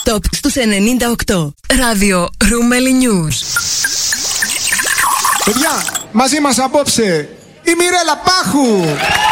Top στους 98. Ράδιο Ρούμελι News. Παιδιά, μαζί μας απόψε η Μιρέλα Πάχου.